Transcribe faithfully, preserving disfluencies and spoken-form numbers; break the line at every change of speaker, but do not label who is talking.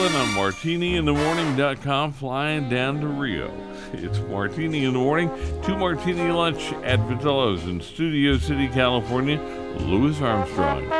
On martini in the morning dot com, flying down to Rio. It's Martini in the Morning, two martini lunch at Vitello's in Studio City, California. Louis Armstrong.